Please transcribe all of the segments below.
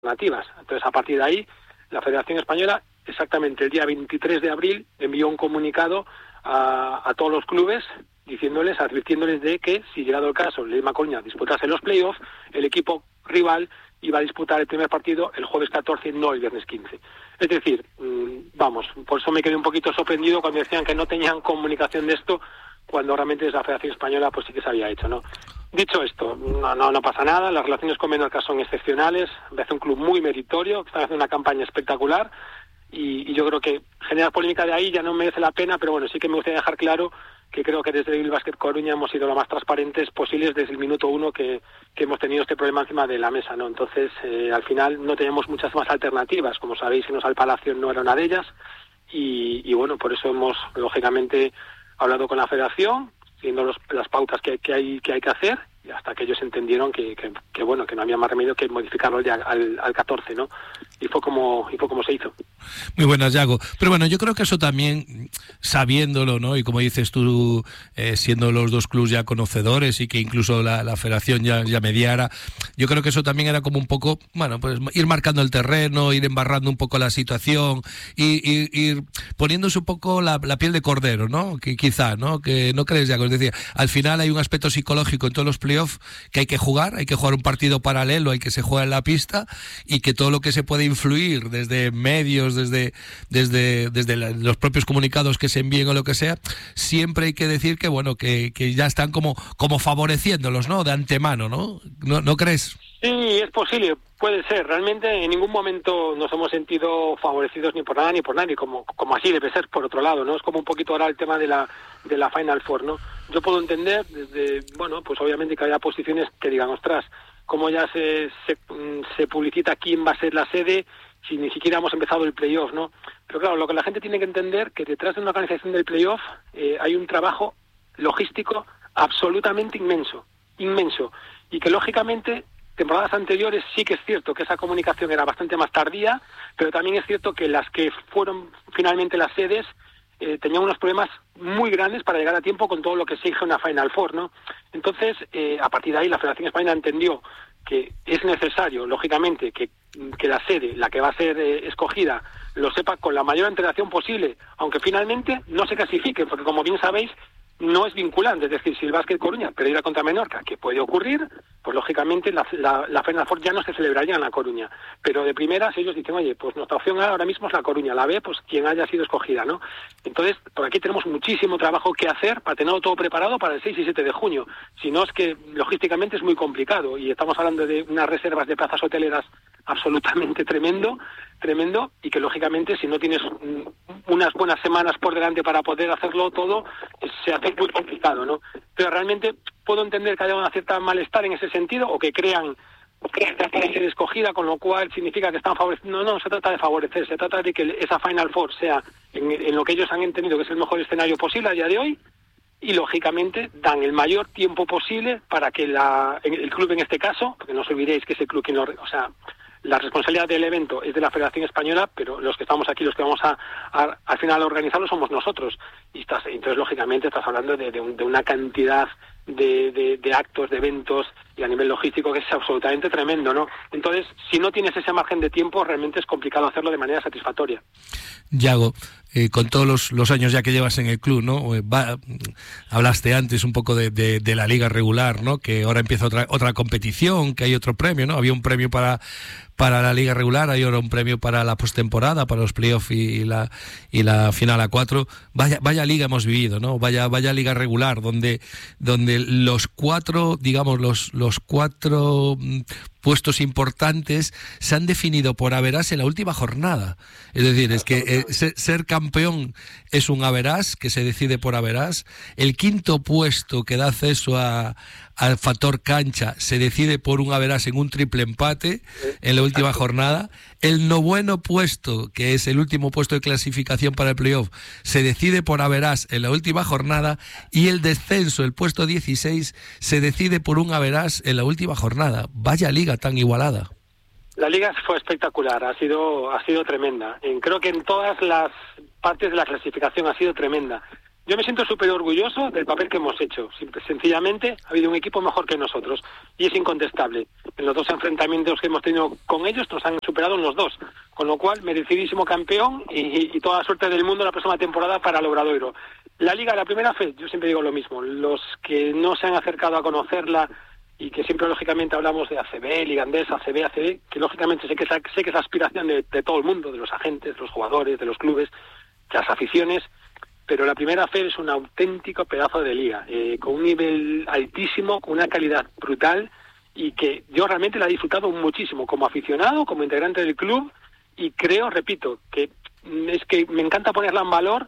alternativas. Entonces, a partir de ahí, la Federación Española, exactamente el día 23 de abril, envió un comunicado a todos los clubes advirtiéndoles de que, si llegado el caso, el Lima Coruña disputase los playoffs, el equipo rival iba a disputar el primer partido el jueves 14, no el viernes 15. Es decir, por eso me quedé un poquito sorprendido cuando decían que no tenían comunicación de esto, cuando realmente desde la Federación Española pues sí que se había hecho, ¿no? Dicho esto, no pasa nada, las relaciones con Menorca son excepcionales, me hace un club muy meritorio, que está haciendo una campaña espectacular, y yo creo que generar polémica de ahí ya no merece la pena, pero bueno, sí que me gustaría dejar claro que creo que desde el Básquet Coruña hemos sido lo más transparentes posibles desde el minuto uno que hemos tenido este problema encima de la mesa, ¿no? Entonces, al final no teníamos muchas más alternativas. Como sabéis, irnos al Palacio no era una de ellas, y bueno, por eso hemos, lógicamente, hablado con la Federación, siguiendo las pautas que hay que hacer, y hasta que ellos entendieron que bueno, que no había más remedio que modificarlo ya al 14, ¿no? Y fue como se hizo. Muy buenas, Yago. Pero bueno, yo creo que eso también, sabiéndolo, ¿no? Y como dices tú, siendo los dos clubes ya conocedores y que incluso la Federación ya mediara, yo creo que eso también era como un poco, bueno, pues ir marcando el terreno, ir embarrando un poco la situación, y ir poniéndose un poco la piel de cordero, ¿no? Que quizá, ¿no? Que no crees, Yago. Es decir, al final hay un aspecto psicológico en todos los playoffs que hay que jugar un partido paralelo al que se juega en la pista, y que todo lo que se puede influir desde medios, desde los propios comunicados que se envíen o lo que sea, siempre hay que decir que bueno, que ya están como favoreciéndolos, ¿no? De antemano, ¿no? ¿No crees? Sí, es posible, puede ser. Realmente en ningún momento nos hemos sentido favorecidos ni por nada ni por nadie, como así debe ser, por otro lado, ¿no? Es como un poquito ahora el tema de la Final Four, ¿no? Yo puedo entender bueno, pues obviamente que haya posiciones que digan, ostras, cómo ya se publicita quién va a ser la sede si ni siquiera hemos empezado el playoff, ¿no? Pero claro, lo que la gente tiene que entender que detrás de una organización del playoff hay un trabajo logístico absolutamente inmenso, y que lógicamente temporadas anteriores sí que es cierto que esa comunicación era bastante más tardía, pero también es cierto que las que fueron finalmente las sedes tenían unos problemas muy grandes para llegar a tiempo con todo lo que exige una Final Four, ¿no? Entonces, a partir de ahí la Federación Española entendió que es necesario, lógicamente, que la sede, la que va a ser escogida, lo sepa con la mayor antelación posible, aunque finalmente no se clasifique, porque como bien sabéis, no es vinculante. Es decir, si el Básquet Coruña perdiera contra Menorca, que puede ocurrir, pues lógicamente la Final Four ya no se celebraría en La Coruña. Pero de primeras ellos dicen, oye, pues nuestra opción A ahora mismo es La Coruña, la B, pues quien haya sido escogida, ¿no? Entonces, por aquí tenemos muchísimo trabajo que hacer para tenerlo todo preparado para el 6 y 7 de junio. Si no, es que logísticamente es muy complicado, y estamos hablando de unas reservas de plazas hoteleras absolutamente tremendo, y que lógicamente si no tienes unas buenas semanas por delante para poder hacerlo todo, se hace muy complicado, ¿no? Pero realmente puedo entender que haya una cierta malestar en ese sentido, o que crean que puede ser escogida, con lo cual significa que están favoreciendo. No se trata de favorecer, se trata de que esa Final Four sea en lo que ellos han entendido que es el mejor escenario posible a día de hoy, y lógicamente dan el mayor tiempo posible para que el club, en este caso, porque no os olvidéis que es el club quien la responsabilidad del evento es de la Federación Española, pero los que estamos aquí, los que vamos al final a organizarlo, somos nosotros. Entonces, lógicamente, estás hablando de una cantidad de actos, de eventos, y a nivel logístico que es absolutamente tremendo, ¿no? Entonces, si no tienes ese margen de tiempo, realmente es complicado hacerlo de manera satisfactoria. Yago, con todos los años ya que llevas en el club, ¿no? Hablaste antes un poco de la liga regular, ¿no? Que ahora empieza otra competición, que hay otro premio, ¿no? Había un premio para la liga regular, hay ahora un premio para la postemporada, para los playoffs y la final a 4. Vaya liga hemos vivido, ¿no? Vaya liga regular, donde los cuatro, digamos, los cuatro puestos importantes se han definido por averás en la última jornada. Es decir, es que ser campeón es un averás que se decide por averás. El quinto puesto que da acceso al factor cancha se decide por un averás en un triple empate en la última jornada. El noveno puesto, que es el último puesto de clasificación para el playoff, se decide por averás en la última jornada, y el descenso, el puesto 16, se decide por un averás en la última jornada. Vaya liga tan igualada. La liga fue espectacular, ha sido tremenda. Creo que en todas las partes de la clasificación ha sido tremenda. Yo me siento súper orgulloso del papel que hemos hecho. Sencillamente ha habido un equipo mejor que nosotros y es incontestable. En los 2 enfrentamientos que hemos tenido con ellos nos han superado en los 2, con lo cual merecidísimo campeón y toda la suerte del mundo la próxima temporada para el Obradoiro. La Liga, la primera fe, yo siempre digo lo mismo, los que no se han acercado a conocerla y que siempre lógicamente hablamos de ACB, Liga Andesa, ACB, que lógicamente sé que es la aspiración de todo el mundo, de los agentes, de los jugadores, de los clubes, de las aficiones, pero la primera fe es un auténtico pedazo de liga, con un nivel altísimo, con una calidad brutal y que yo realmente la he disfrutado muchísimo como aficionado, como integrante del club y creo, repito, que es que me encanta ponerla en valor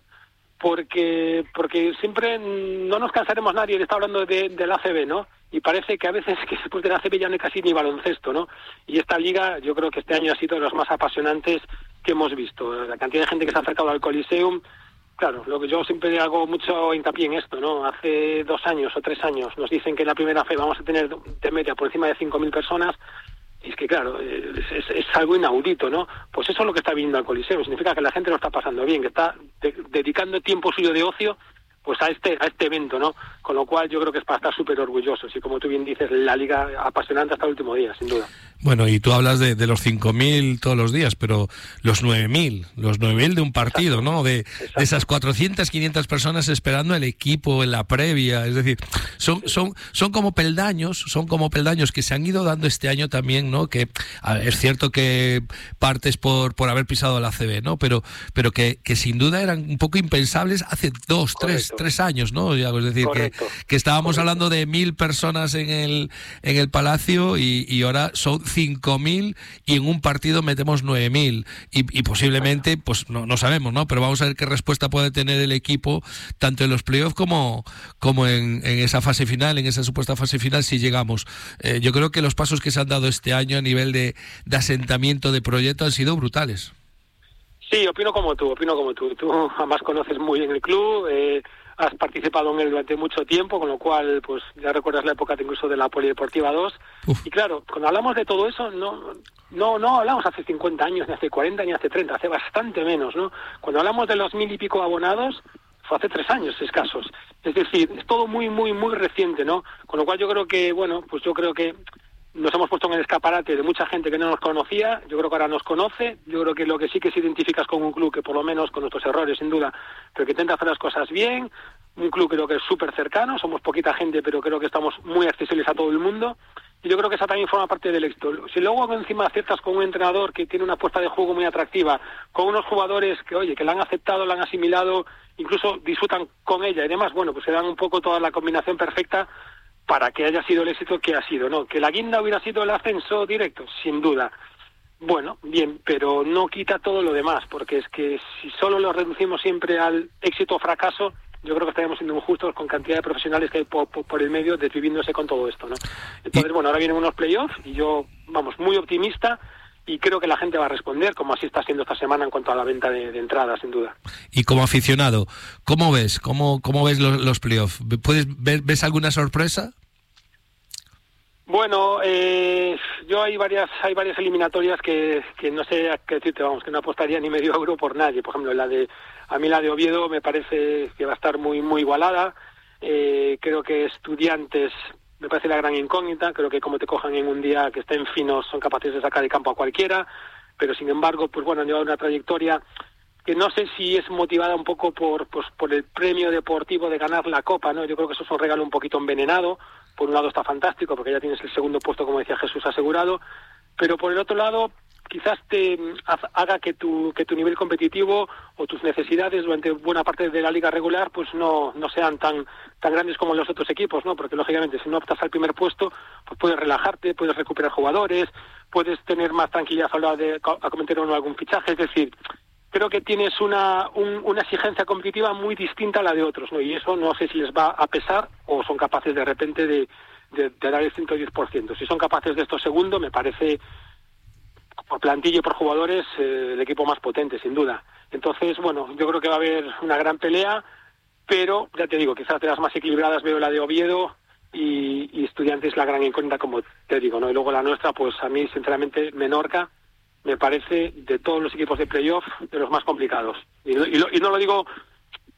porque siempre no nos cansaremos nadie de estar hablando del ACB, ¿no? Y parece que a veces que después del ACB ya no hay casi ni baloncesto, ¿no? Y esta liga yo creo que este año ha sido de los más apasionantes que hemos visto. La cantidad de gente que se ha acercado al Coliseum. Claro, lo que yo siempre hago mucho hincapié en esto, ¿no? Hace 2 años o 3 años nos dicen que en la primera fe vamos a tener de media por encima de 5.000 personas. Y es que, claro, es algo inaudito, ¿no? Pues eso es lo que está viniendo al Coliseo. Significa que la gente lo está pasando bien, que está dedicando tiempo suyo de ocio pues a este evento, ¿no? Con lo cual yo creo que es para estar súper orgullosos. Y como tú bien dices, la liga apasionante hasta el último día, sin duda. Bueno, y tú hablas de los 5.000 todos los días, pero los 9.000 de un partido, exacto, ¿no? De esas 400, 500 personas esperando el equipo en la previa, es decir, son como peldaños que se han ido dando este año también, ¿no? Que es cierto que partes por haber pisado la ACB, ¿no? Pero que sin duda eran un poco impensables hace 2, 3 años, ¿no? Es decir, que estábamos hablando de 1.000 personas en el Palacio y ahora son 5.000 y en un partido metemos 9.000 y posiblemente, pues no sabemos, ¿no? Pero vamos a ver qué respuesta puede tener el equipo tanto en los playoffs como en esa fase final, en esa supuesta fase final si llegamos. Yo creo que los pasos que se han dado este año a nivel de asentamiento de proyecto han sido brutales. Sí, opino como tú. Tú además conoces muy bien el club, has participado en él durante mucho tiempo, con lo cual pues ya recuerdas la época incluso de la Polideportiva 2. Uf. Y claro, cuando hablamos de todo eso, no hablamos hace 50 años, ni hace 40, ni hace 30, hace bastante menos, ¿no? Cuando hablamos de los 1.000 y pico abonados, fue hace 3 años escasos. Es decir, es todo muy, muy, muy reciente, ¿no? Con lo cual yo creo que, yo creo que nos hemos puesto en el escaparate de mucha gente que no nos conocía. Yo creo que ahora nos conoce. Yo creo que lo que sí que se identificas con un club que por lo menos con nuestros errores sin duda, pero que intenta hacer las cosas bien, un club creo que es súper cercano, somos poquita gente pero creo que estamos muy accesibles a todo el mundo y yo creo que esa también forma parte del éxito. Si luego encima aciertas con un entrenador que tiene una apuesta de juego muy atractiva, con unos jugadores que la han aceptado, la han asimilado, incluso disfrutan con ella y demás, pues se dan un poco toda la combinación perfecta para que haya sido el éxito que ha sido, ¿no? Que la guinda hubiera sido el ascenso directo, sin duda. Bueno, bien, pero no quita todo lo demás, porque es que si solo lo reducimos siempre al éxito o fracaso, yo creo que estaríamos siendo injustos con cantidad de profesionales que hay por el medio desviviéndose con todo esto, ¿no? Entonces, ahora vienen unos playoffs y yo, muy optimista y creo que la gente va a responder, como así está siendo esta semana en cuanto a la venta de entradas, sin duda. Y como aficionado, ¿cómo ves? ¿Cómo ves los playoffs? ¿Ves alguna sorpresa? Bueno, yo hay varias eliminatorias que no sé a qué decirte, que no apostaría ni medio euro por nadie. Por ejemplo, a mí la de Oviedo me parece que va a estar muy, muy igualada. Creo que Estudiantes me parece la gran incógnita. Creo que como te cojan en un día que estén finos son capaces de sacar de campo a cualquiera. Pero sin embargo, han llevado una trayectoria que no sé si es motivada un poco por el premio deportivo de ganar la Copa, ¿no? Yo creo que eso es un regalo un poquito envenenado. Por un lado está fantástico porque ya tienes el segundo puesto, como decía Jesús, asegurado, pero por el otro lado quizás te haga que tu nivel competitivo o tus necesidades durante buena parte de la liga regular pues no sean tan grandes como los otros equipos, ¿no? Porque lógicamente si no optas al primer puesto pues puedes relajarte, puedes recuperar jugadores, puedes tener más tranquilidad a la hora de cometer o no algún fichaje, es decir, creo que tienes una exigencia competitiva muy distinta a la de otros, ¿no? Y eso no sé si les va a pesar o son capaces de repente de dar el 110%. Si son capaces de esto segundo, me parece, por plantilla y por jugadores, el equipo más potente, sin duda. Entonces, yo creo que va a haber una gran pelea, pero, ya te digo, quizás de las más equilibradas veo la de Oviedo y Estudiantes la gran incógnita, como te digo, ¿no? Y luego la nuestra, pues a mí, sinceramente, Menorca me parece de todos los equipos de playoff de los más complicados y no lo digo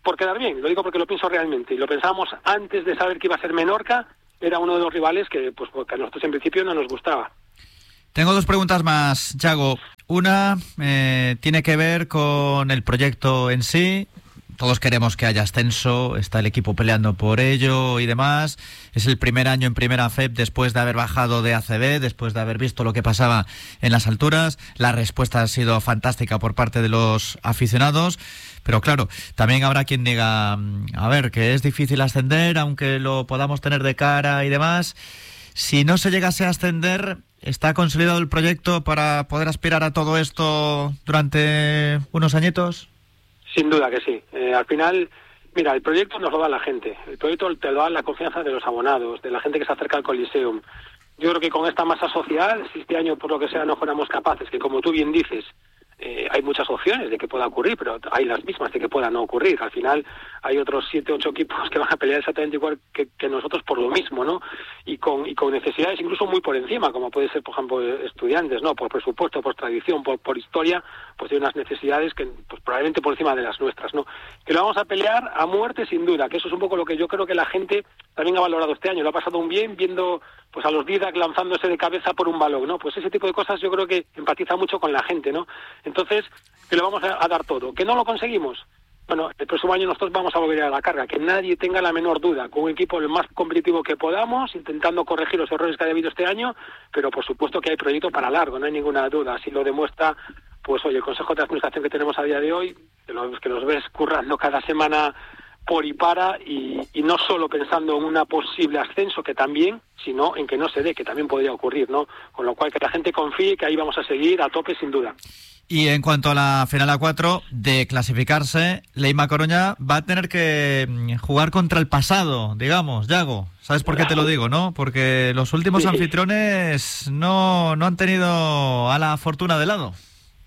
por quedar bien, lo digo porque lo pienso realmente, y lo pensábamos antes de saber que iba a ser Menorca, era uno de los rivales que pues porque a nosotros en principio no nos gustaba. Tengo dos preguntas más, Yago. Una tiene que ver con el proyecto en sí. Todos queremos que haya ascenso, está el equipo peleando por ello y demás. Es el primer año en Primera FEP después de haber bajado de ACB, después de haber visto lo que pasaba en las alturas. La respuesta ha sido fantástica por parte de los aficionados. Pero claro, también habrá quien diga, a ver, que es difícil ascender, aunque lo podamos tener de cara y demás. Si no se llegase a ascender, ¿está consolidado el proyecto para poder aspirar a todo esto durante unos añitos? Sin duda que sí. Al final, mira, el proyecto nos lo da la gente. El proyecto te lo da la confianza de los abonados, de la gente que se acerca al Coliseum. Yo creo que con esta masa social, si este año por lo que sea no fuéramos capaces, que como tú bien dices, hay muchas opciones de que pueda ocurrir, pero hay las mismas de que pueda no ocurrir. Al final hay otros 7, 8 equipos que van a pelear exactamente igual que nosotros por lo mismo, ¿no? Y con necesidades incluso muy por encima, como puede ser, por ejemplo, Estudiantes, ¿no? Por presupuesto, por tradición, por historia, pues hay unas necesidades que pues probablemente por encima de las nuestras, ¿no? Que lo vamos a pelear a muerte sin duda, que eso es un poco lo que yo creo que la gente también ha valorado este año. Lo ha pasado un bien viendo pues a los Didac lanzándose de cabeza por un balón, ¿no? Pues ese tipo de cosas yo creo que empatiza mucho con la gente, ¿no? Entonces, que lo vamos a dar todo. ¿Que no lo conseguimos? Bueno, el próximo año nosotros vamos a volver a la carga, que nadie tenga la menor duda, con un equipo lo más competitivo que podamos, intentando corregir los errores que ha habido este año, pero por supuesto que hay proyecto para largo, no hay ninguna duda. Así lo demuestra, pues oye, el Consejo de Administración que tenemos a día de hoy, que los ves currando cada semana por y para, y no solo pensando en un posible ascenso, que también, sino en que no se dé, que también podría ocurrir, ¿no? Con lo cual que la gente confíe que ahí vamos a seguir a tope sin duda. Y en cuanto a la final A4, de clasificarse, Leima Coruña va a tener que jugar contra el pasado, digamos, Yago. ¿Sabes por qué te lo digo, no? Porque los últimos anfitriones no han tenido a la fortuna de lado.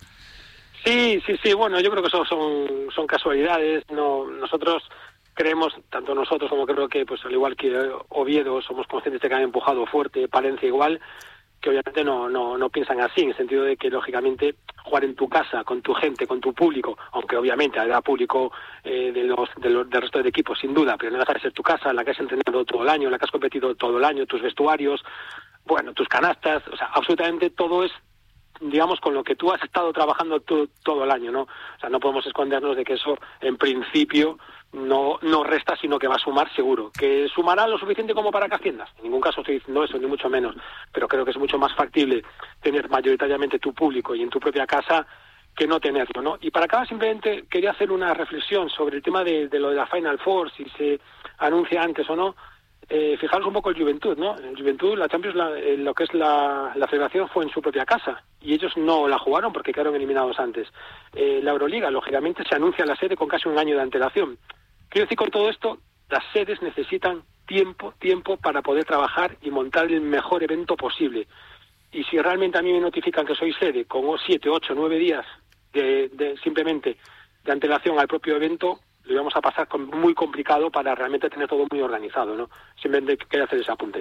Sí, bueno, yo creo que eso son casualidades. No, nosotros creemos, tanto nosotros como creo que, pues al igual que Oviedo, somos conscientes de que han empujado fuerte, Palencia igual, que obviamente no piensan así, en el sentido de que, lógicamente, jugar en tu casa, con tu gente, con tu público, aunque obviamente habrá público del resto de equipos, sin duda, pero no deja de ser tu casa, en la que has entrenado todo el año, en la que has competido todo el año, tus vestuarios, bueno, tus canastas, o sea, absolutamente todo es, digamos, con lo que tú has estado trabajando todo el año, ¿no? O sea, no podemos escondernos de que eso, en principio, no resta, sino que va a sumar seguro. ¿Que sumará lo suficiente como para que asciendas? En ningún caso estoy diciendo eso, ni mucho menos, pero creo que es mucho más factible tener mayoritariamente tu público y en tu propia casa que no tenerlo, ¿no? Y para acabar, simplemente quería hacer una reflexión sobre el tema de lo de la Final Four, si se anuncia antes o no. Fijaros un poco el Juventud, ¿no? El Juventud, la Champions, lo que es la federación fue en su propia casa y ellos no la jugaron porque quedaron eliminados antes. La Euroliga, lógicamente, se anuncia la sede con casi un año de antelación. Quiero decir con todo esto, las sedes necesitan tiempo para poder trabajar y montar el mejor evento posible. Y si realmente a mí me notifican que soy sede con 7, 8, 9 días simplemente de antelación al propio evento, lo íbamos a pasar muy complicado para realmente tener todo muy organizado, ¿no? Simplemente quería hacer ese apunte.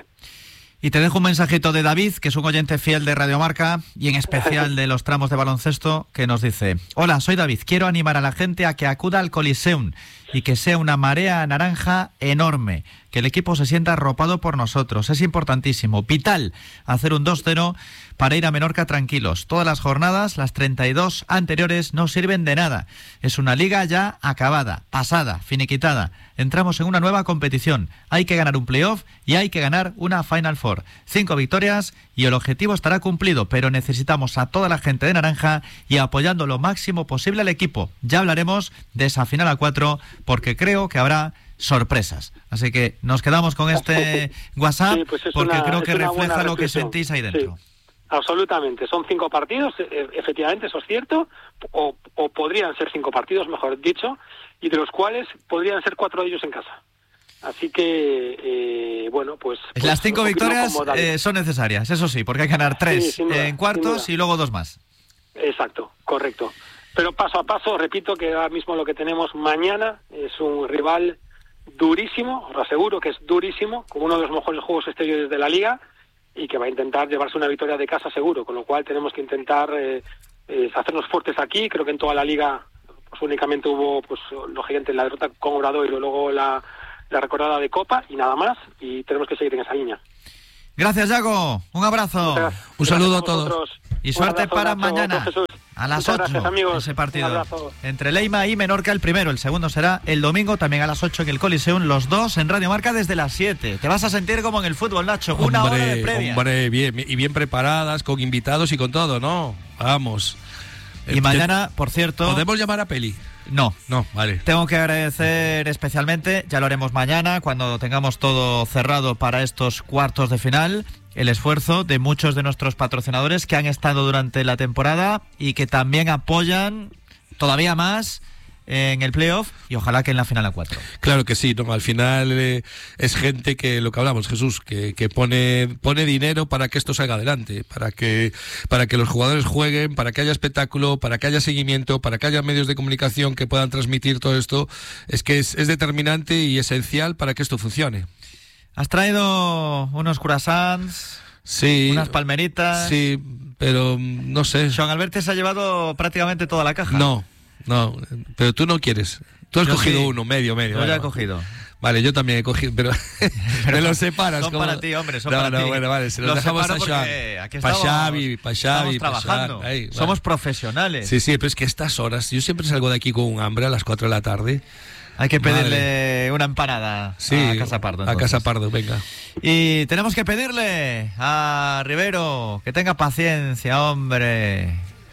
Y te dejo un mensajito de David, que es un oyente fiel de Radio Marca y en especial de los tramos de baloncesto, que nos dice: hola, soy David, quiero animar a la gente a que acuda al Coliseum y que sea una marea naranja enorme, que el equipo se sienta arropado por nosotros, es importantísimo, vital, hacer un 2-0 para ir a Menorca tranquilos. Todas las jornadas, las 32 anteriores, no sirven de nada. Es una liga ya acabada, pasada, finiquitada. Entramos en una nueva competición. Hay que ganar un playoff y hay que ganar una Final Four. 5 victorias y el objetivo estará cumplido, pero necesitamos a toda la gente de naranja y apoyando lo máximo posible al equipo. Ya hablaremos de esa final A4 porque creo que habrá sorpresas. Así que nos quedamos con este WhatsApp, sí, pues porque creo que refleja lo que sentís ahí dentro. Sí. Absolutamente, son 5 partidos, efectivamente, eso es cierto, o podrían ser 5 partidos, mejor dicho, y de los cuales podrían ser 4 de ellos en casa. Así que, bueno, pues las 5 victorias son necesarias, eso sí, porque hay que ganar 3 en cuartos y luego 2 más. Exacto, correcto. Pero paso a paso, repito que ahora mismo lo que tenemos mañana es un rival durísimo, os lo aseguro que es durísimo, con uno de los mejores juegos exteriores de la liga, y que va a intentar llevarse una victoria de casa seguro, con lo cual tenemos que intentar hacernos fuertes aquí. Creo que en toda la liga pues únicamente hubo, pues lógicamente, la derrota con Obradoiro y luego la recordada de Copa y nada más, y tenemos que seguir en esa línea. Gracias, Yago. Un abrazo. Un saludo a todos. Y suerte para mañana. A las 8, gracias, amigos. Ese partido entre Leima y Menorca, el primero. El segundo será el domingo, también a las 8 en el Coliseum. Los dos en Radio Marca desde las 7. Te vas a sentir como en el fútbol, Nacho. Una hora de previa. Hombre, bien preparadas, con invitados y con todo, ¿no? Vamos. Y mañana, por cierto... ¿Podemos llamar a Peli? No, vale. Tengo que agradecer especialmente, ya lo haremos mañana, cuando tengamos todo cerrado para estos cuartos de final, el esfuerzo de muchos de nuestros patrocinadores que han estado durante la temporada y que también apoyan todavía más en el playoff y ojalá que en la final a 4. Claro que sí, ¿no? Al final es gente que, lo que hablamos, Jesús, que pone dinero para que esto salga adelante, para que los jugadores jueguen, para que haya espectáculo, para que haya seguimiento, para que haya medios de comunicación que puedan transmitir todo esto. Es que es determinante y esencial para que esto funcione. Has traído unos croissants, sí, unas palmeritas. Sí, pero no sé. Joan Alberto se ha llevado prácticamente toda la caja. No, pero tú no quieres. Tú has cogido uno, medio. Yo ya he cogido. Vale, yo también he cogido, pero me los separas. Son para ti, hombre, son para ti. Bueno, vale, se los dejamos a Joan. Para Xavi, trabajando. Ahí, somos profesionales. Sí, pero es que estas horas, yo siempre salgo de aquí con un hambre a las 4 de la tarde. Hay que pedirle una empanada a Casa Pardo. Entonces. A Casa Pardo, venga. Y tenemos que pedirle a Rivero que tenga paciencia, hombre.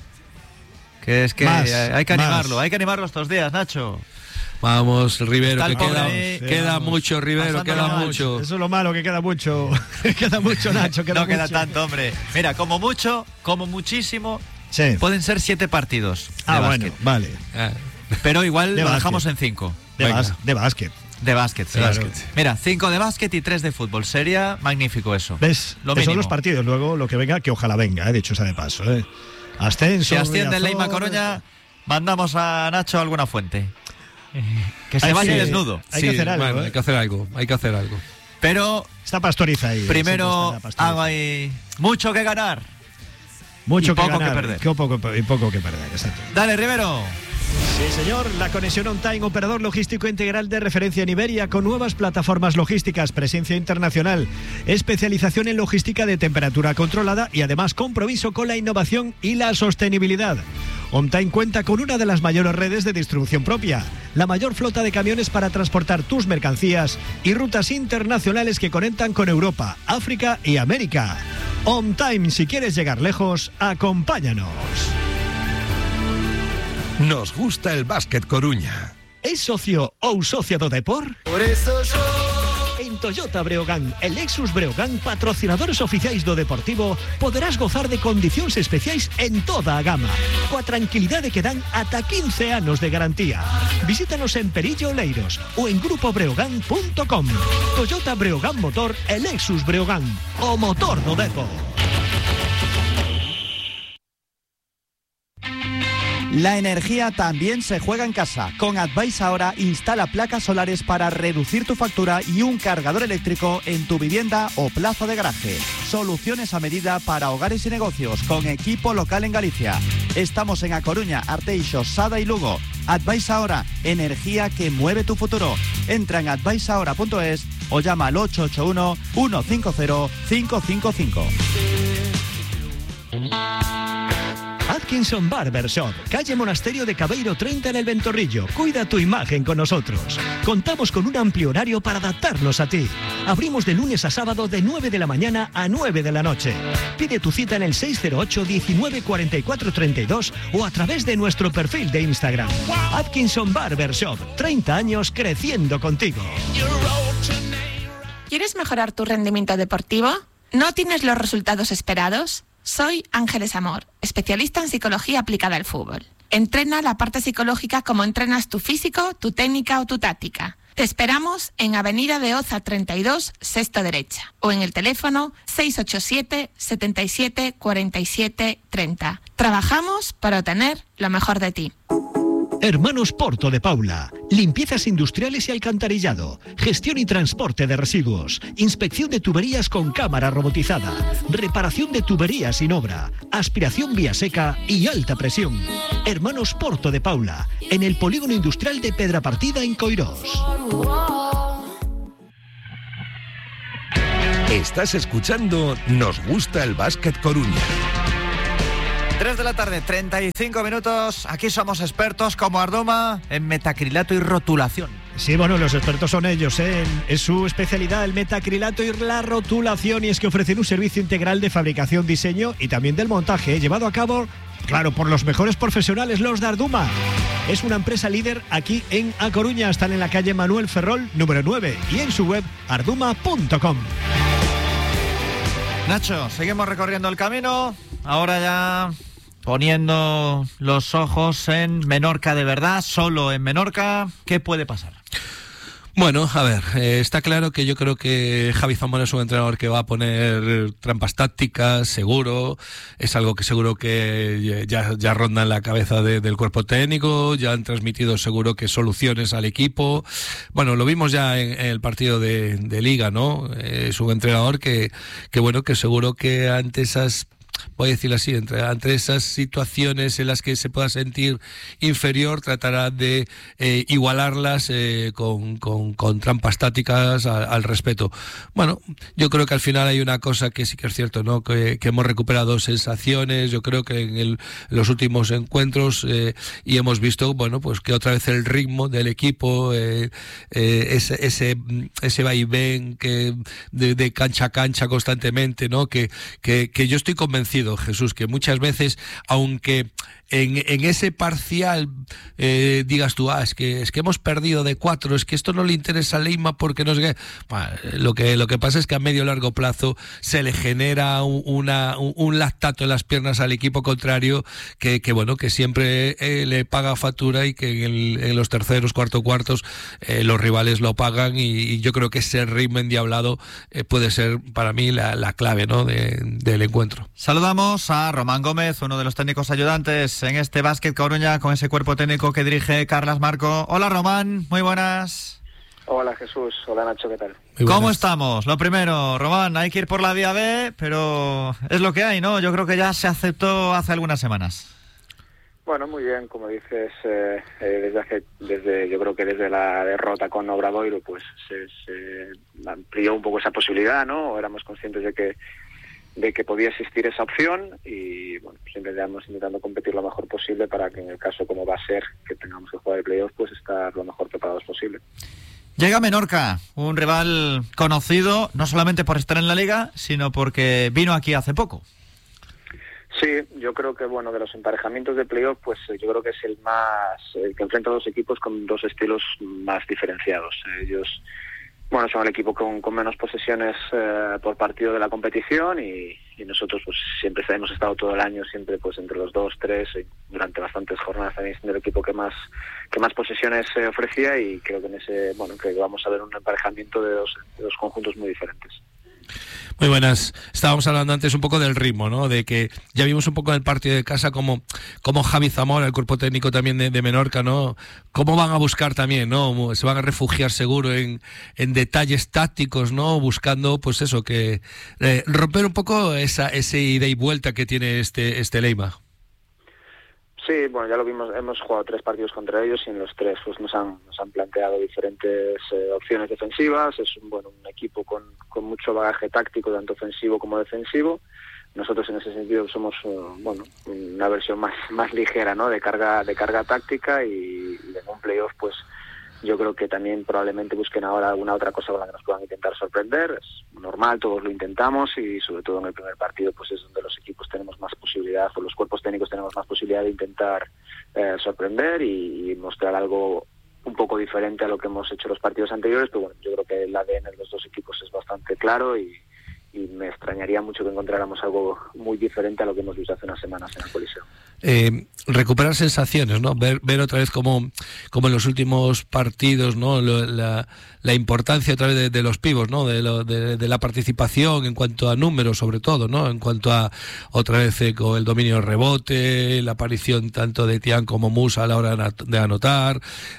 Que es que hay que animarlo estos días, Nacho. Vamos, Rivero, que queda mucho, Rivero, queda mucho. Eso es lo malo, que queda mucho. Queda mucho, Nacho. No queda tanto, hombre. Mira, como muchísimo, sí. Pueden ser 7 partidos. Bueno, vale. Pero igual lo dejamos en 5. De básquet. De básquet, sí. Claro. Mira, 5 de básquet y 3 de fútbol. Sería magnífico eso. ¿Ves? Son los partidos. Luego lo que venga, que ojalá venga, dicho sea de paso. Ascenso. Si asciende el Leima Coruña, mandamos a Nacho a alguna fuente. Que se vaya desnudo. Hay que hacer algo. Bueno, hay que hacer algo. Pero está Pastoriza ahí. Primero hay mucho que ganar. Mucho y que poco ganar, que perder. Y poco que perder, exacto. Dale, Rivero. Sí, señor. La conexión on-time, operador logístico integral de referencia en Iberia, con nuevas plataformas logísticas, presencia internacional, especialización en logística de temperatura controlada y además compromiso con la innovación y la sostenibilidad. OnTime cuenta con una de las mayores redes de distribución propia, la mayor flota de camiones para transportar tus mercancías y rutas internacionales que conectan con Europa, África y América. OnTime, si quieres llegar lejos, acompáñanos. Nos gusta el básquet Coruña. ¿Es socio ou socia do Depor? Por eso yo... En Toyota Breogán e Lexus Breogán, patrocinadores oficiais do Deportivo, poderás gozar de condicións especiais en toda a gama, coa tranquilidade que dan ata 15 anos de garantía. Visítanos en Perillo Oleiros ou en grupobreogán.com. Toyota Breogán Motor e Lexus Breogán, o motor do Depor. La energía también se juega en casa. Con Advice Ahora instala placas solares para reducir tu factura y un cargador eléctrico en tu vivienda o plaza de garaje. Soluciones a medida para hogares y negocios con equipo local en Galicia. Estamos en A Coruña, Arteixo, Sada y Lugo. Advice Ahora, energía que mueve tu futuro. Entra en adviceahora.es o llama al 881-150-555. Atkinson Barber Shop, calle Monasterio de Cabeiro 30 en el Ventorrillo. Cuida tu imagen con nosotros. Contamos con un amplio horario para adaptarnos a ti. Abrimos de lunes a sábado de 9 de la mañana a 9 de la noche. Pide tu cita en el 608 19 44 32 o a través de nuestro perfil de Instagram. Atkinson Barber Shop, 30 años creciendo contigo. ¿Quieres mejorar tu rendimiento deportivo? ¿No tienes los resultados esperados? Soy Ángeles Amor, especialista en psicología aplicada al fútbol. Entrena la parte psicológica como entrenas tu físico, tu técnica o tu táctica. Te esperamos en Avenida de Oza 32, sexto derecha, o en el teléfono 687 77 47 30. Trabajamos para obtener lo mejor de ti. Hermanos Porto de Paula. Limpiezas industriales y alcantarillado. Gestión y transporte de residuos. Inspección de tuberías con cámara robotizada. Reparación de tuberías sin obra. Aspiración vía seca y alta presión. Hermanos Porto de Paula. En el polígono industrial de Pedrapartida en Coirós. Estás escuchando Nos gusta el Básquet Coruña. 3 de la tarde, 35 minutos. Aquí somos expertos como Ardoma en metacrilato y rotulación. Sí, bueno, los expertos son ellos, ¿eh? Es su especialidad, el metacrilato y la rotulación, y es que ofrecen un servicio integral de fabricación, diseño y también del montaje, llevado a cabo, claro, por los mejores profesionales, los de Arduma. Es una empresa líder aquí en A Coruña. Están en la calle Manuel Ferrol, número 9, y en su web arduma.com. Nacho, seguimos recorriendo el camino. Ahora ya poniendo los ojos en Menorca de verdad, solo en Menorca. ¿Qué puede pasar? Bueno, a ver, está claro que yo creo que Javi Zamora es un entrenador que va a poner trampas tácticas, seguro. Es algo que seguro que ya ronda en la cabeza del cuerpo técnico, ya han transmitido seguro que soluciones al equipo. Bueno, lo vimos ya en el partido de Liga, ¿no? Es un entrenador que bueno, que seguro que ante esas, voy a decirlo así, entre esas situaciones en las que se pueda sentir inferior, tratará de igualarlas con trampas tácticas al respeto. Bueno, yo creo que al final hay una cosa que sí que es cierto, ¿no? Que hemos recuperado sensaciones, yo creo que en los últimos encuentros, y hemos visto, bueno, pues que otra vez el ritmo del equipo, ese vaivén de cancha a cancha constantemente, ¿no? Que yo estoy convencido, Jesús, que muchas veces, aunque en ese parcial digas tú, es que hemos perdido de 4, es que esto no le interesa a Leima porque no sé qué. Bueno, lo que pasa es que a medio largo plazo se le genera un lactato en las piernas al equipo contrario que bueno, que siempre le paga factura, y que en los terceros, cuartos los rivales lo pagan, y yo creo que ese ritmo endiablado puede ser para mí la clave, ¿no? del encuentro. Saludamos a Román Gómez, uno de los técnicos ayudantes en este Básquet Coruña, con ese cuerpo técnico que dirige Carlas Marco. Hola, Román, muy buenas. Hola, Jesús. Hola, Nacho, ¿qué tal? ¿Cómo estamos? Lo primero, Román, hay que ir por la vía B, pero es lo que hay, ¿no? Yo creo que ya se aceptó hace algunas semanas. Bueno, muy bien, como dices, yo creo que desde la derrota con Obradoiro, pues se amplió un poco esa posibilidad, ¿no? Éramos conscientes de que podía existir esa opción, y bueno, siempre estamos intentando competir lo mejor posible para que en el caso, como va a ser, que tengamos que jugar el playoff, pues estar lo mejor preparados posible. Llega Menorca, un rival conocido no solamente por estar en la liga, sino porque vino aquí hace poco. Sí, yo creo que, bueno, de los emparejamientos de playoff, pues yo creo que es el que enfrenta a dos equipos con dos estilos más diferenciados. Ellos, bueno, son el equipo con menos posesiones por partido de la competición, y nosotros pues siempre hemos estado todo el año siempre pues entre los 2-3, durante bastantes jornadas también siendo el equipo que más posesiones ofrecía, y creo que que vamos a ver un emparejamiento de dos conjuntos muy diferentes. Muy buenas. Estábamos hablando antes un poco del ritmo, ¿no? De que ya vimos un poco en el partido de casa como Javi Zamora, el cuerpo técnico también de Menorca, ¿no? Cómo van a buscar también, ¿no? Se van a refugiar seguro en detalles tácticos, ¿no? Buscando, pues eso, que romper un poco ese ida y vuelta que tiene este Leima. Sí, bueno, ya lo vimos, hemos jugado 3 partidos contra ellos, y en los 3 pues nos han planteado diferentes opciones defensivas. Es un equipo con mucho bagaje táctico, tanto ofensivo como defensivo. Nosotros en ese sentido somos una versión más ligera, ¿no? de carga táctica, y en un playoff pues yo creo que también probablemente busquen ahora alguna otra cosa con la que nos puedan intentar sorprender. Es normal, todos lo intentamos, y sobre todo en el primer partido pues es donde los equipos tenemos más posibilidad, o los cuerpos técnicos tenemos más posibilidad de intentar sorprender y mostrar algo un poco diferente a lo que hemos hecho los partidos anteriores. Pero bueno, yo creo que el ADN de los dos equipos es bastante claro, y me extrañaría mucho que encontráramos algo muy diferente a lo que hemos visto hace unas semanas en el Coliseo. recuperar sensaciones, ¿no? Ver otra vez como en los últimos partidos, ¿no? La importancia otra vez de los pivos, ¿no? De la participación en cuanto a números, sobre todo, ¿no? En cuanto a otra vez con el dominio del rebote, la aparición tanto de Tian como Musa a la hora de anotar,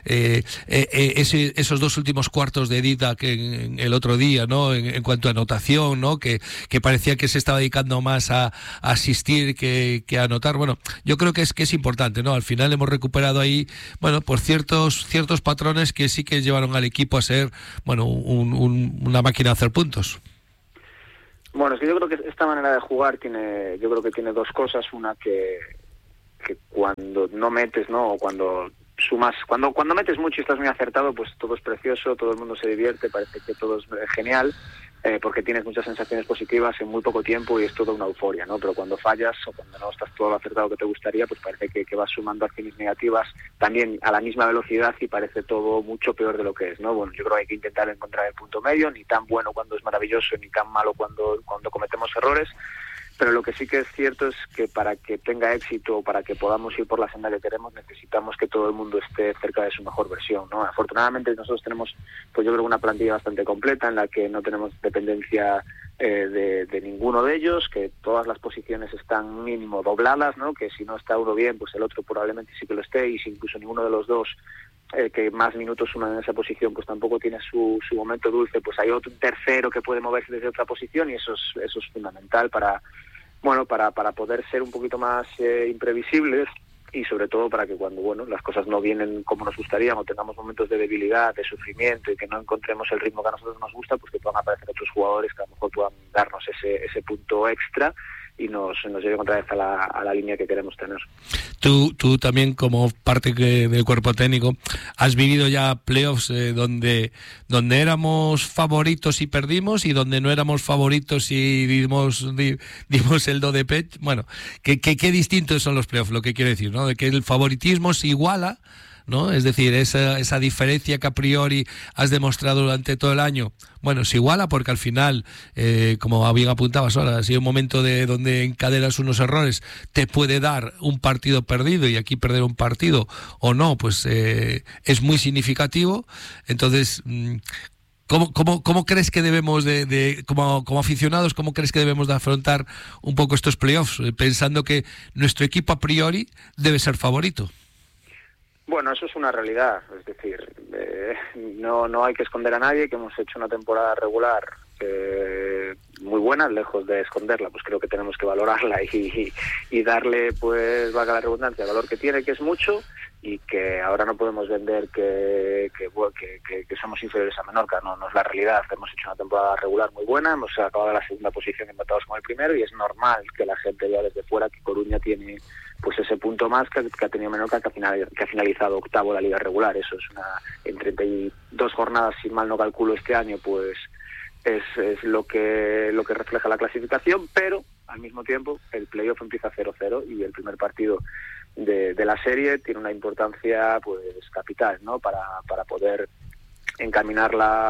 esos dos últimos cuartos de Dida que el otro día, ¿no? En cuanto a anotación, ¿no? Que parecía que se estaba dedicando más a asistir que a anotar. Bueno, yo creo que es importante, ¿no? Al final hemos recuperado ahí, bueno, pues ciertos patrones que sí que llevaron al equipo a ser, bueno, una máquina de hacer puntos. Bueno, es que yo creo que esta manera de jugar tiene dos cosas. Una, que cuando no metes, ¿no? O cuando sumas, cuando metes mucho y estás muy acertado, pues todo es precioso, todo el mundo se divierte, parece que todo es genial, porque tienes muchas sensaciones positivas en muy poco tiempo y es toda una euforia, ¿no? Pero cuando fallas o cuando no estás todo lo acertado que te gustaría, pues parece que vas sumando acciones negativas también a la misma velocidad y parece todo mucho peor de lo que es, ¿no? Bueno, yo creo que hay que intentar encontrar el punto medio, ni tan bueno cuando es maravilloso, ni tan malo cuando cometemos errores. Pero lo que sí que es cierto es que para que tenga éxito, para que podamos ir por la senda que queremos, necesitamos que todo el mundo esté cerca de su mejor versión, ¿no? Afortunadamente nosotros tenemos, pues yo creo, una plantilla bastante completa en la que no tenemos dependencia de ninguno de ellos, que todas las posiciones están mínimo dobladas, ¿no? Que si no está uno bien, pues el otro probablemente sí que lo esté, y si incluso ninguno de los dos que más minutos suman en esa posición, pues tampoco tiene su momento dulce, pues hay otro tercero que puede moverse desde otra posición, y eso es fundamental para poder ser un poquito más imprevisibles, y sobre todo para que cuando las cosas no vienen como nos gustaría, o tengamos momentos de debilidad, de sufrimiento, y que no encontremos el ritmo que a nosotros nos gusta, pues que puedan aparecer otros jugadores que a lo mejor puedan darnos ese punto extra y nos lleven otra vez a la línea que queremos tener. Tú también, como parte del cuerpo técnico, has vivido ya playoffs donde éramos favoritos y perdimos, y donde no éramos favoritos y dimos el do de pecho. Bueno, qué distintos son los playoffs, lo que quiero decir, ¿no? De que el favoritismo se iguala, ¿no? Es decir, esa diferencia que a priori has demostrado durante todo el año, bueno, se iguala porque al final, como bien apuntabas ahora, si hay un momento donde encadenas unos errores, te puede dar un partido perdido, y aquí perder un partido o no, pues es muy significativo. Entonces, ¿cómo crees que debemos como aficionados, cómo crees que debemos de afrontar un poco estos playoffs, pensando que nuestro equipo a priori debe ser favorito? Bueno, eso es una realidad, es decir, no hay que esconder a nadie que hemos hecho una temporada regular muy buena. Lejos de esconderla, pues creo que tenemos que valorarla y darle, pues, valga la redundancia, el valor que tiene, que es mucho, y que ahora no podemos vender que somos inferiores a Menorca. No es la realidad. Hemos hecho una temporada regular muy buena, hemos acabado en la segunda posición empatados con el primero, y es normal que la gente vea desde fuera que Coruña tiene, pues, ese punto más que ha tenido Menorca, que ha finalizado octavo la liga regular. Eso es en 32 jornadas, si mal no calculo, este año, pues es lo que refleja la clasificación, pero al mismo tiempo el playoff empieza 0-0, y el primer partido de la serie tiene una importancia, pues, capital, ¿no? Para poder encaminar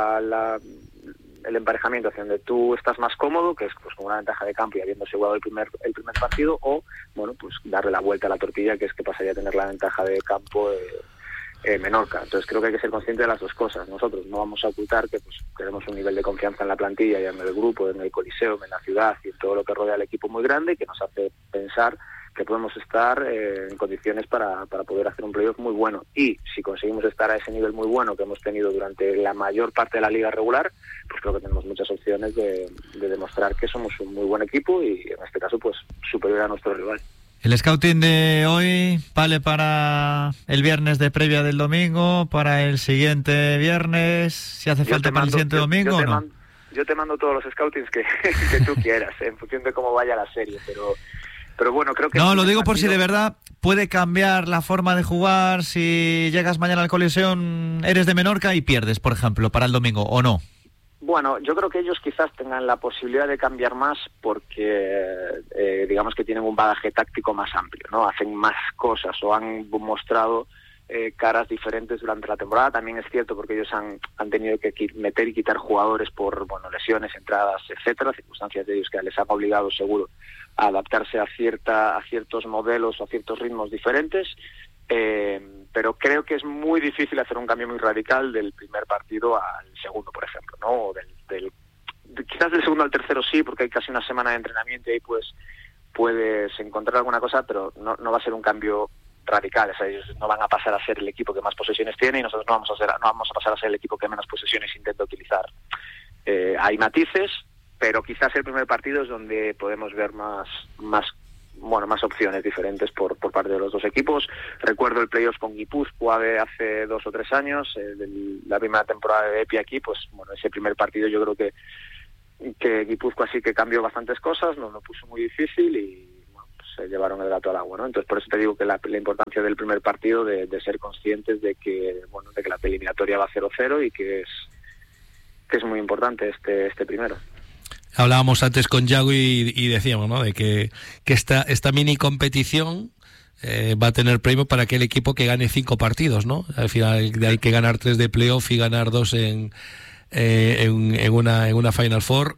el emparejamiento hacia donde tú estás más cómodo, que es, pues, con una ventaja de campo y habiéndose jugado el primer partido, o pues darle la vuelta a la tortilla, que es que pasaría a tener la ventaja de campo Menorca. Entonces creo que hay que ser consciente de las dos cosas. Nosotros no vamos a ocultar que, pues, tenemos un nivel de confianza en la plantilla y en el grupo, en el Coliseo, en la ciudad y en todo lo que rodea al equipo muy grande, que nos hace pensar que podemos estar en condiciones para poder hacer un playoff muy bueno. Y si conseguimos estar a ese nivel muy bueno que hemos tenido durante la mayor parte de la liga regular, pues creo que tenemos muchas opciones de demostrar que somos un muy buen equipo, y en este caso, pues, superior a nuestro rival. ¿El scouting de hoy vale para el viernes de previa del domingo, para el siguiente viernes, si hace falta para el siguiente domingo o no? Yo te mando todos los scoutings que tú quieras, en función de cómo vaya la serie, pero bueno, creo que... No, lo digo por si de verdad puede cambiar la forma de jugar, si llegas mañana al Coliseo, eres de Menorca y pierdes, por ejemplo, para el domingo, ¿o no? Bueno, yo creo que ellos quizás tengan la posibilidad de cambiar más porque, digamos que tienen un bagaje táctico más amplio, ¿no? Hacen más cosas, o han mostrado caras diferentes durante la temporada. También es cierto porque ellos han tenido que meter y quitar jugadores por lesiones, entradas, etcétera, circunstancias de ellos que les han obligado seguro a adaptarse a ciertos modelos o a ciertos ritmos diferentes, pero creo que es muy difícil hacer un cambio muy radical del primer partido al segundo, por ejemplo, ¿no? O quizás del segundo al tercero sí, porque hay casi una semana de entrenamiento y ahí pues puedes encontrar alguna cosa, pero no va a ser un cambio radical. O sea, ellos no van a pasar a ser el equipo que más posesiones tiene y nosotros no vamos a pasar a ser el equipo que menos posesiones intenta utilizar. Hay matices, pero quizás el primer partido es donde podemos ver más opciones diferentes por parte de los dos equipos. Recuerdo el playoff con Guipúzcoa de hace 2 o 3 años, la primera temporada de Epi aquí, pues ese primer partido yo creo que Guipúzcoa sí que cambió bastantes cosas, nos lo puso muy difícil y se llevaron el gato al agua, ¿no? Entonces por eso te digo que la importancia del primer partido de ser conscientes de que la eliminatoria va 0-0 y que es muy importante este primero. Hablábamos antes con Yago y decíamos, ¿no?, de que esta mini competición va a tener premio para aquel equipo que gane 5 partidos, ¿no? Al final hay que ganar 3 de playoff y ganar 2 en una Final Four.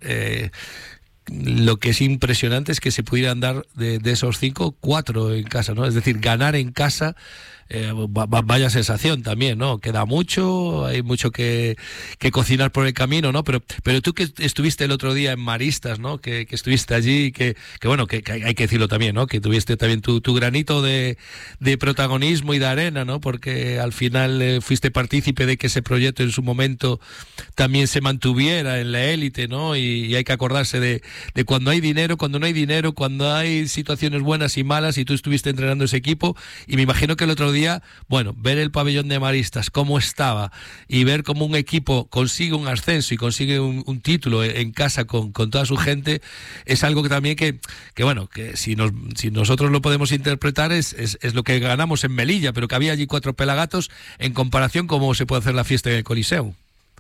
Lo que es impresionante es que se pudieran dar de esos 5, 4 en casa, ¿no? Es decir, ganar en casa. Vaya sensación también, ¿no? Queda mucho, hay mucho que cocinar por el camino, ¿no? Pero tú que estuviste el otro día en Maristas, ¿no? Que estuviste allí, que hay que decirlo también, ¿no? Que tuviste también tu granito de protagonismo y de arena, ¿no? Porque al final fuiste partícipe de que ese proyecto en su momento también se mantuviera en la élite, ¿no? Y hay que acordarse de cuando hay dinero, cuando no hay dinero, cuando hay situaciones buenas y malas, y tú estuviste entrenando ese equipo, y me imagino que el otro día, ver el pabellón de Maristas cómo estaba y ver cómo un equipo consigue un ascenso y consigue un título en casa con toda su gente, es algo que también que si nosotros lo podemos interpretar es lo que ganamos en Melilla, pero que había allí 4 pelagatos en comparación cómo se puede hacer la fiesta en el Coliseo.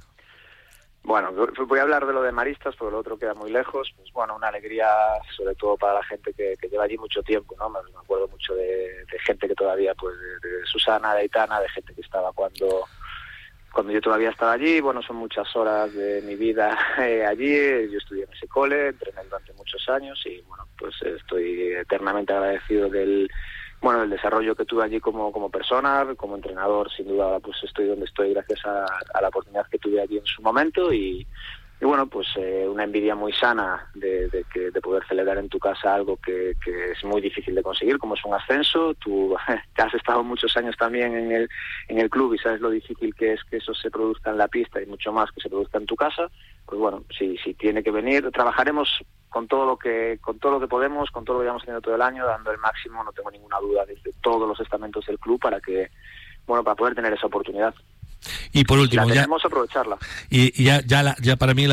Bueno, voy a hablar de lo de Maristas, porque lo otro queda muy lejos. Pues una alegría, sobre todo para la gente que lleva allí mucho tiempo, ¿no? Me acuerdo mucho de gente que todavía, pues, de Susana, de Aitana, de gente que estaba cuando yo todavía estaba allí. Son muchas horas de mi vida allí. Yo estudié en ese cole, entrené durante muchos años y, pues estoy eternamente agradecido del desarrollo que tuve allí como persona, como entrenador. Sin duda, pues estoy donde estoy gracias a la oportunidad que tuve allí en su momento y una envidia muy sana de poder celebrar en tu casa algo que es muy difícil de conseguir, como es un ascenso. Tú has estado muchos años también en el club y sabes lo difícil que es que eso se produzca en la pista y mucho más que se produzca en tu casa. Pues si tiene que venir, trabajaremos con todo lo que podemos, con todo lo que llevamos teniendo todo el año, dando el máximo, no tengo ninguna duda, desde todos los estamentos del club para poder tener esa oportunidad. Y por último, si la tenemos, aprovecharla. Y ya para mí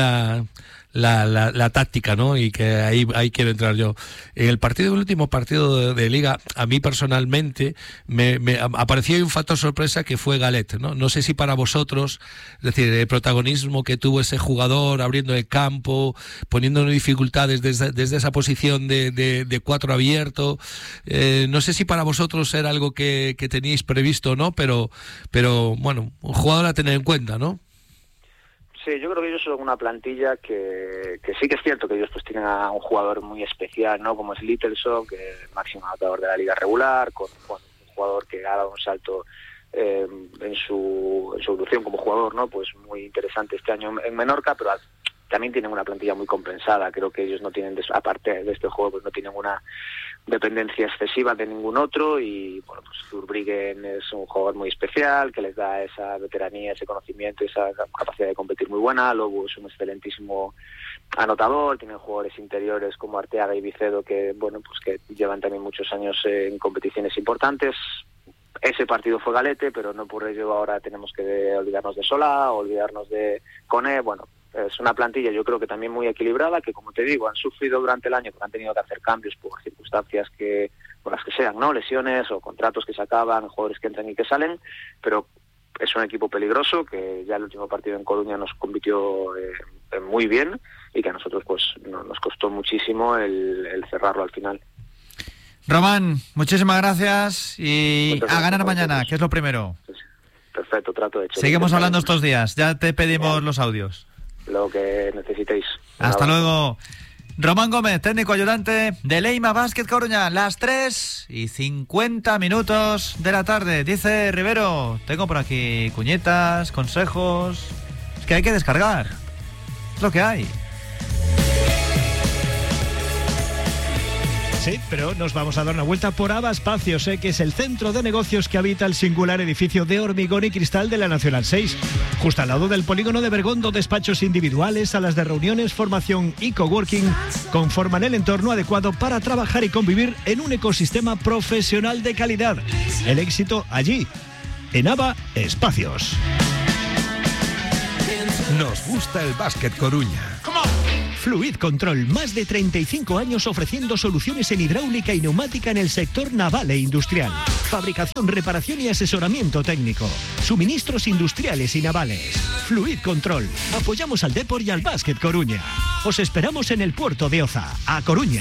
la táctica, ¿no? Y que ahí quiero entrar yo. En el último partido de Liga, a mí personalmente me apareció un factor sorpresa que fue Galet, ¿no? No sé si para vosotros, es decir, el protagonismo que tuvo ese jugador abriendo el campo, poniéndonos dificultades desde esa posición de 4 abierto, no sé si para vosotros era algo que teníais previsto o no, pero un jugador a tener en cuenta, ¿no? Sí, yo creo que ellos son una plantilla que sí que es cierto que ellos pues tienen a un jugador muy especial, ¿no? Como es Littleson, que es máximo anotador de la liga regular, con un jugador que ha dado un salto en su evolución como jugador, ¿no? Pues muy interesante este año en Menorca, pero también tienen una plantilla muy compensada. Creo que ellos no tienen, aparte de este juego, pues no tienen una dependencia excesiva de ningún otro y pues Zurbriggen es un jugador muy especial que les da esa veteranía, ese conocimiento, esa capacidad de competir muy buena. Lobo es un excelentísimo anotador, tienen jugadores interiores como Arteaga y Vicedo que que llevan también muchos años en competiciones importantes. Ese partido fue Galete, pero no por ello ahora tenemos que olvidarnos de Solá, olvidarnos de Cone. Es una plantilla yo creo que también muy equilibrada, que como te digo, han sufrido durante el año porque han tenido que hacer cambios por circunstancias por las que sean, ¿no? Lesiones o contratos que se acaban, jugadores que entran y que salen, pero es un equipo peligroso que ya el último partido en Coruña nos compitió muy bien y que a nosotros pues nos costó muchísimo el cerrarlo al final. Román, muchísimas gracias y a ganar mañana, que es lo primero. Perfecto, trato hecho. Seguimos hablando estos días, ya te pedimos los audios. Lo que necesitéis. Hasta luego. Román Gómez, técnico ayudante de Leima Basket Coruña, las 3:50 de la tarde. Dice Rivero, tengo por aquí cuñetas, consejos. Es que hay que descargar. Es lo que hay. Sí, pero nos vamos a dar una vuelta por Ava Espacios, que es el centro de negocios que habita el singular edificio de hormigón y cristal de la Nacional 6. Justo al lado del polígono de Bergondo, despachos individuales, salas de reuniones, formación y coworking conforman el entorno adecuado para trabajar y convivir en un ecosistema profesional de calidad. El éxito allí, en Ava Espacios. Nos gusta el básquet Coruña. Fluid Control, más de 35 años ofreciendo soluciones en hidráulica y neumática en el sector naval e industrial. Fabricación, reparación y asesoramiento técnico. Suministros industriales y navales. Fluid Control. Apoyamos al Depor y al Básquet Coruña. Os esperamos en el puerto de Oza, a Coruña.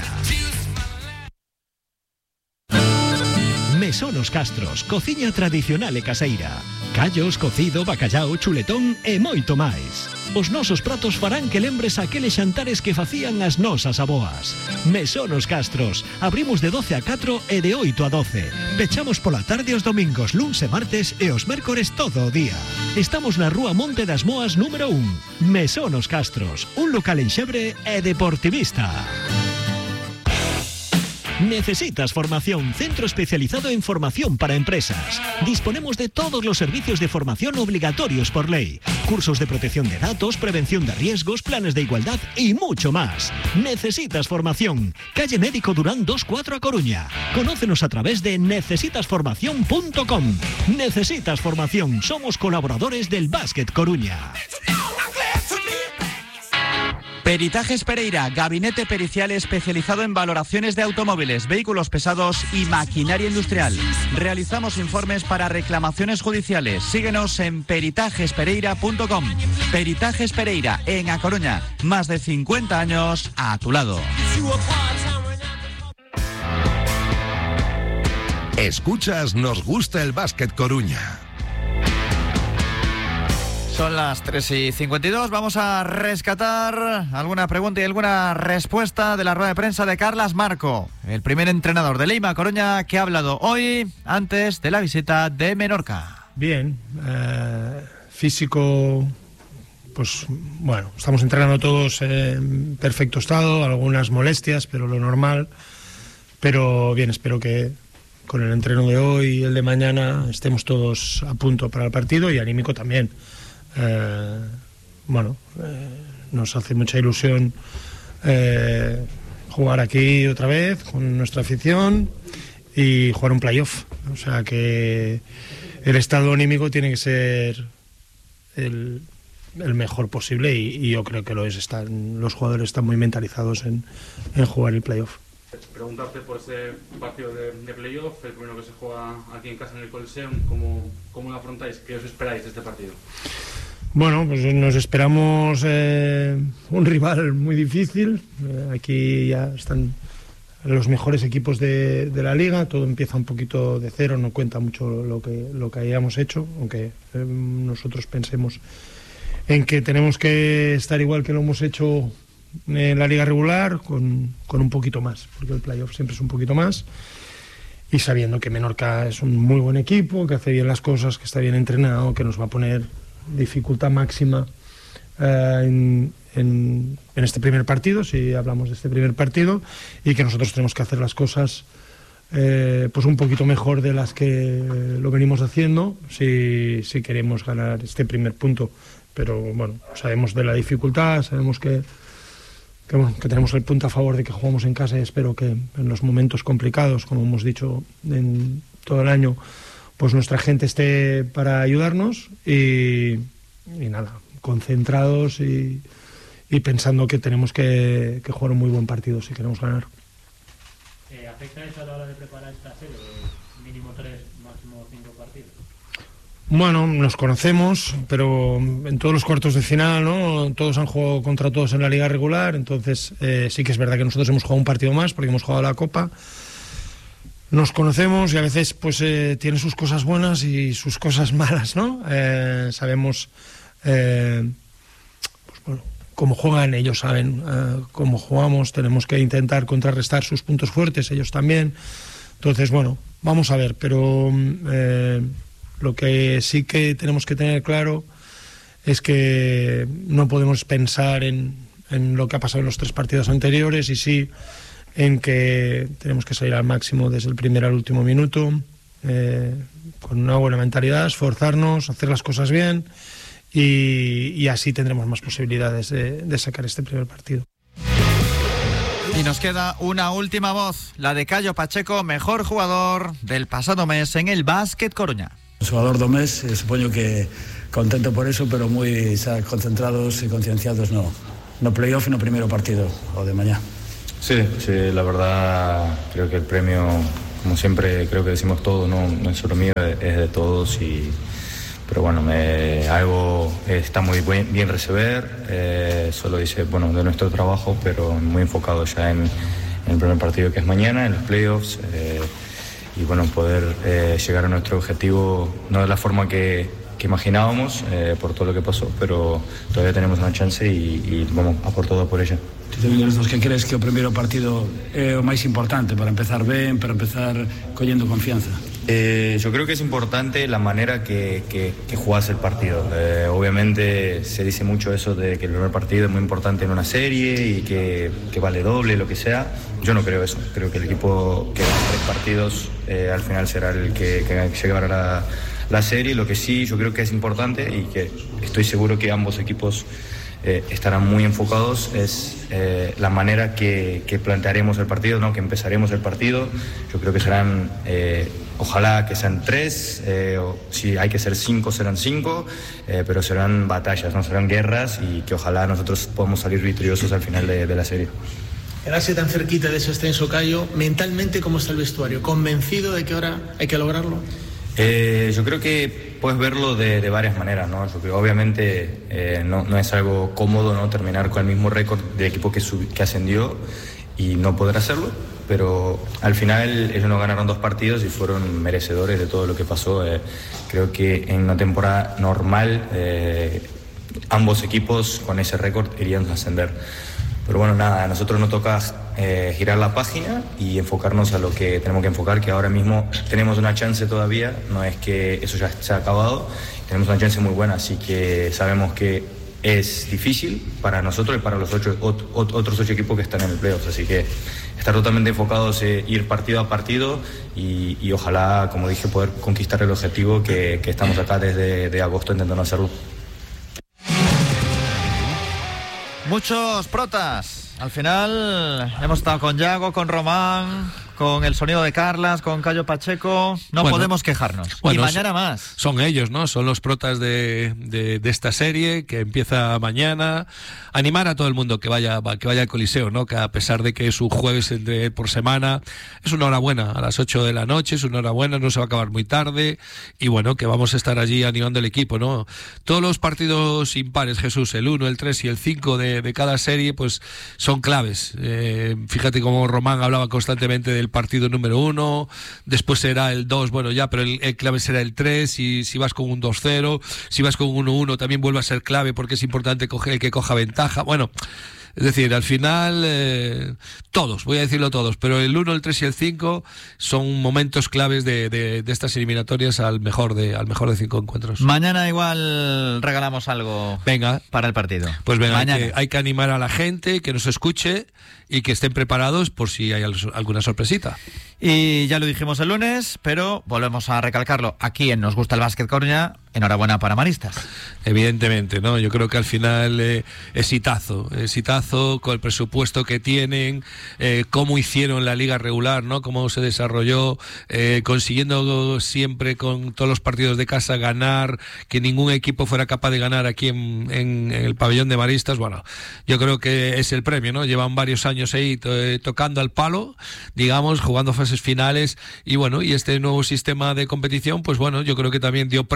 Mesonos Castros, cociña tradicional e caseira. Callos, cocido, bacallao, chuletón e moito máis. Os nosos pratos farán que lembres aqueles xantares que facían as nosas aboas. Mesonos Castros, abrimos de 12 a 4 e de 8 a 12. Pechamos pola tarde os domingos, luns e martes e os mércores todo o día. Estamos na Rúa Monte das Moas número 1. Mesonos Castros, un local en Xebre e deportivista. ¿Necesitas formación? Centro especializado en formación para empresas. Disponemos de todos los servicios de formación obligatorios por ley. Cursos de protección de datos, prevención de riesgos, planes de igualdad y mucho más. ¿Necesitas formación? Calle Médico Durán 24 a Coruña. Conócenos a través de necesitasformación.com. Necesitas formación. Somos colaboradores del Básquet Coruña. Peritajes Pereira, gabinete pericial especializado en valoraciones de automóviles, vehículos pesados y maquinaria industrial. Realizamos informes para reclamaciones judiciales. Síguenos en peritajespereira.com. Peritajes Pereira, en A Coruña. Más de 50 años a tu lado. Escuchas Nos gusta el básquet Coruña. Son las 3:52. Vamos a rescatar alguna pregunta y alguna respuesta de la rueda de prensa de Carlas Marco, el primer entrenador de Leima Coruña, que ha hablado hoy antes de la visita de Menorca. Bien, físico, pues bueno, estamos entrenando todos en perfecto estado, algunas molestias, pero lo normal. Pero bien, espero que con el entreno de hoy y el de mañana estemos todos a punto para el partido, y anímico también. Nos hace mucha ilusión jugar aquí otra vez con nuestra afición y jugar un playoff. O sea que el estado anímico tiene que ser el mejor posible, y yo creo que lo es. Los jugadores están muy mentalizados en jugar el playoff. Preguntarte por ese partido de playoff, el primero que se juega aquí en casa en el Coliseum, ¿cómo lo afrontáis? ¿Qué os esperáis de este partido? Bueno, pues nos esperamos un rival muy difícil. Aquí ya están los mejores equipos de la liga. Todo empieza un poquito de cero, no cuenta mucho lo que hayamos hecho, aunque nosotros pensemos en que tenemos que estar igual que lo hemos hecho en la liga regular, con un poquito más, porque el playoff siempre es un poquito más, y sabiendo que Menorca es un muy buen equipo, que hace bien las cosas, que está bien entrenado, que nos va a poner dificultad máxima en este primer partido, si hablamos de este primer partido, y que nosotros tenemos que hacer las cosas pues un poquito mejor de las que lo venimos haciendo, si queremos ganar este primer punto. Pero bueno, sabemos de la dificultad, sabemos que tenemos el punto a favor de que jugamos en casa, y espero que en los momentos complicados, como hemos dicho en todo el año, pues nuestra gente esté para ayudarnos, y nada, concentrados y pensando que tenemos que jugar un muy buen partido si queremos ganar. ¿Afecta eso a la hora de preparar esta serie? Mínimo 3, máximo 5 partidos. Bueno, nos conocemos, pero en todos los cuartos de final, ¿no? Todos han jugado contra todos en la liga regular, entonces sí que es verdad que nosotros hemos jugado un partido más porque hemos jugado la Copa, nos conocemos y a veces pues tiene sus cosas buenas y sus cosas malas, ¿no? Sabemos pues, bueno, cómo juegan, ellos saben cómo jugamos, tenemos que intentar contrarrestar sus puntos fuertes, ellos también. Entonces, bueno, vamos a ver, pero lo que sí que tenemos que tener claro es que no podemos pensar en lo que ha pasado en los 3 partidos anteriores, y sí en que tenemos que salir al máximo desde el primer al último minuto, con una buena mentalidad, esforzarnos, hacer las cosas bien, y así tendremos más posibilidades de sacar este primer partido. Y nos queda una última voz, la de Cayo Pacheco, mejor jugador del pasado mes en el Básquet Coruña. Jugador do mes, supoño que contento por eso, pero moi concentrados e concienciados no playoff e no primeiro partido, o de mañá. Sí, la verdad creo que el premio, como siempre creo que decimos todos, no es solo mío, es de todos, pero bueno, algo está muy bien recibir, solo dice, bueno, de nuestro trabajo, pero muy enfocado ya en el primer partido que es mañana, en los playoffs, y bueno, poder llegar a nuestro objetivo, no de la forma que imaginábamos, por todo lo que pasó, pero todavía tenemos una chance y vamos a por todo por ella. Que crees que o primeiro partido é o máis importante para empezar ben, para empezar collendo confianza? Yo creo que es importante la manera que jugás el partido. Obviamente se dice mucho eso de que el primer partido es muy importante en una serie y que vale doble, lo que sea. Yo no creo eso. Creo que el equipo que gane 3 partidos al final será el que llegará la serie. Lo que sí yo creo que es importante y que estoy seguro que ambos equipos estarán muy enfocados es la manera que plantearemos el partido, ¿no? Que empezaremos el partido. Yo creo que serán, ojalá que sean 3, o si hay que ser 5, serán 5, pero serán batallas, no serán guerras, y que ojalá nosotros podamos salir victoriosos al final de la serie. Quedarse tan cerquita de ese ascenso, Cayo, mentalmente, ¿cómo está el vestuario? ¿Convencido de que ahora hay que lograrlo? Yo creo que puedes verlo de varias maneras, ¿no? Yo creo, obviamente no es algo cómodo, ¿no? Terminar con el mismo récord de equipo que ascendió y no poder hacerlo, pero al final ellos no ganaron 2 partidos y fueron merecedores de todo lo que pasó. Creo que en una temporada normal ambos equipos con ese récord irían a ascender. Pero bueno, nada, a nosotros nos toca girar la página y enfocarnos a lo que tenemos que enfocar, que ahora mismo tenemos una chance todavía, no es que eso ya se ha acabado, tenemos una chance muy buena, así que sabemos que es difícil para nosotros y para los otros 8 equipos que están en el playoff, así que estar totalmente enfocados en ir partido a partido y ojalá, como dije, poder conquistar el objetivo que estamos acá desde agosto intentando hacerlo. Muchos protas. Al final hemos estado con Yago, con Román, con el sonido de Carlas, con Cayo Pacheco. No podemos quejarnos. Y mañana más. Son ellos, ¿no? Son los protas de esta serie que empieza mañana. Animar a todo el mundo que vaya al Coliseo, ¿no? Que a pesar de que es un jueves por semana, es una hora buena, a las 8 de la noche, es una hora buena, no se va a acabar muy tarde. Y bueno, que vamos a estar allí animando el equipo, ¿no? Todos los partidos impares, Jesús, el 1, el 3 y el 5 de cada serie, pues son claves. Fíjate cómo Román hablaba constantemente del partido número 1, después será el 2, bueno ya, pero el clave será el 3, y si vas con un 2-0, si vas con un 1-1 también vuelve a ser clave porque es importante el que coja ventaja. Bueno, es decir, al final todos, voy a decirlo todos, pero el 1, el 3 y el 5 son momentos claves de estas eliminatorias al mejor de 5 encuentros. Mañana igual regalamos algo. Venga, para el partido. Pues venga, hay que animar a la gente que nos escuche y que estén preparados por si hay alguna sorpresita. Y ya lo dijimos el lunes, pero volvemos a recalcarlo aquí en Nos Gusta el Básquet Coruña. Enhorabuena para Maristas. Evidentemente, ¿no? Yo creo que al final exitazo con el presupuesto que tienen, cómo hicieron la liga regular, ¿no? Cómo se desarrolló, consiguiendo siempre con todos los partidos de casa ganar, que ningún equipo fuera capaz de ganar aquí en el pabellón de Maristas. Bueno, yo creo que es el premio, ¿no? Llevan varios años ahí tocando al palo, digamos, jugando fases finales, y bueno, y este nuevo sistema de competición, pues bueno, yo creo que también dio premio a los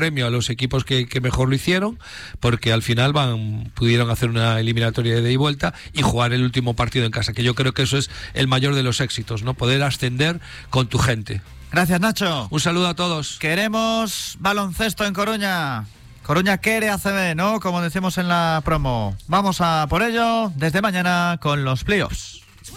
los equipos que mejor lo hicieron, porque al final pudieron hacer una eliminatoria de ida y vuelta y jugar el último partido en casa, que yo creo que eso es el mayor de los éxitos, ¿no? Poder ascender con tu gente. Gracias, Nacho. Un saludo a todos. Queremos baloncesto en Coruña. Coruña quiere ACB, ¿no? Como decimos en la promo. Vamos a por ello desde mañana con los playoffs.